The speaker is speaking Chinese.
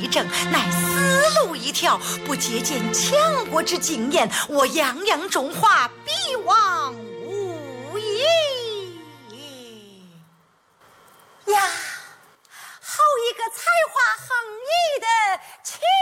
一正，乃思路一条，不借鉴强国之经验，我泱泱中华必亡无疑呀！好一个才华横溢的青